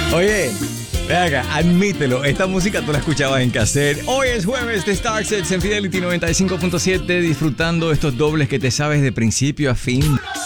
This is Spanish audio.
Oye, ve acá, admítelo, esta música tú la escuchabas en cassette. Hoy es jueves de Starsets en Fidelity 95.7, disfrutando estos dobles que te sabes de principio a fin.